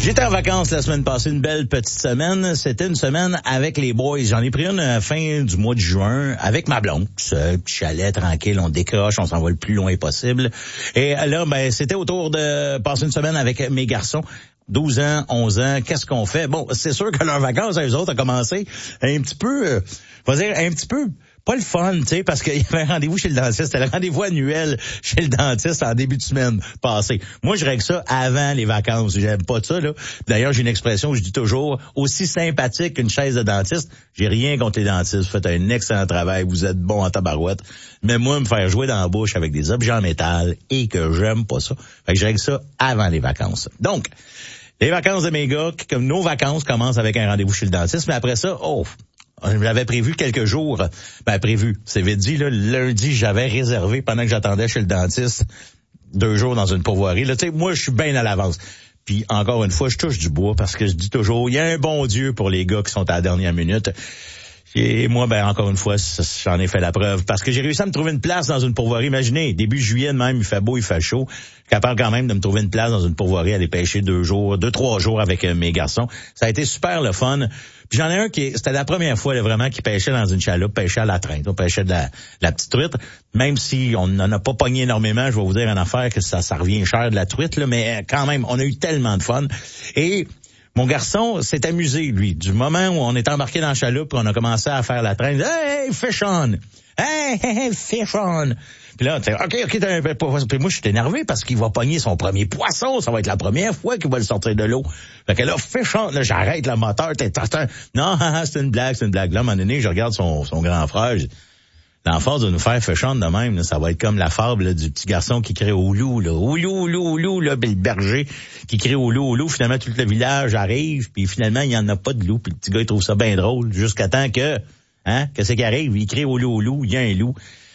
J'étais en vacances la semaine passée, une belle petite semaine. C'était une semaine avec les boys. J'en ai pris une à la fin du mois de juin avec ma blonde. Seul, petit chalet, tranquille, on décroche, on s'en va le plus loin possible. Et là, ben, c'était autour de passer une semaine avec mes garçons. 12 ans, 11 ans, qu'est-ce qu'on fait? Bon, c'est sûr que leurs vacances, eux autres, ont commencé un petit peu, pas le fun, tu sais, parce qu'il y avait un rendez-vous chez le dentiste. C'était le rendez-vous annuel chez le dentiste en début de semaine passée. Moi, je règle ça avant les vacances. J'aime pas ça, là. D'ailleurs, j'ai une expression que je dis toujours, aussi sympathique qu'une chaise de dentiste. J'ai rien contre les dentistes. Vous faites un excellent travail. Vous êtes bon en tabarouette. Mais moi, me faire jouer dans la bouche avec des objets en métal et que j'aime pas ça. Fait que je règle ça avant les vacances. Donc, les vacances de mes gars, comme nos vacances commencent avec un rendez-vous chez le dentiste, mais après ça, j'avais prévu quelques jours. C'est vite dit, là, lundi, j'avais réservé pendant que j'attendais chez le dentiste 2 jours dans une pourvoirie. Là, tu sais, moi, je suis bien à l'avance. Puis, encore une fois, je touche du bois parce que je dis toujours, il y a un bon Dieu pour les gars qui sont à la dernière minute. Et moi, ben encore une fois, j'en ai fait la preuve. Parce que j'ai réussi à me trouver une place dans une pourvoirie. Imaginez, début juillet de même, il fait beau, il fait chaud. Je suis capable quand même de me trouver une place dans une pourvoirie, aller pêcher 2-3 jours avec mes garçons. Ça a été super le fun. Puis j'en ai un c'était la première fois là, vraiment qui pêchait dans une chaloupe, pêchait à la traîne. On pêchait de la petite truite. Même si on n'en a pas pogné énormément, je vais vous dire une affaire que ça revient cher de la truite, là, mais quand même, on a eu tellement de fun. Et mon garçon s'est amusé, lui, du moment où on est embarqué dans la chaloupe, on a commencé à faire la traîne. Hey, fish on! Hey, fish on! Puis là, puis moi, je suis énervé parce qu'il va pogner son premier poisson. Ça va être la première fois qu'il va le sortir de l'eau. Fait que là, fish on! Là, j'arrête le moteur. Non, c'est une blague. Là, à un moment donné, je regarde son grand frère. L'enfant de nous faire féchante de même, là, ça va être comme la fable là, du petit garçon qui crie au loup, là. Au loup, là, puis le berger qui crie au loup. Finalement, tout le village arrive, puis finalement, il n'y en a pas de loup. Puis le petit gars, il trouve ça bien drôle, jusqu'à temps que, qu'est-ce qui arrive? Il crie au loup, il y a un loup.